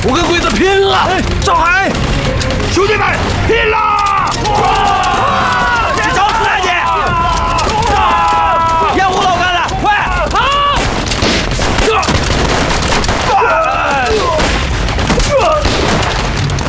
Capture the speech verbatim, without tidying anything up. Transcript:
我跟鬼子拼了！ 哎，赵海，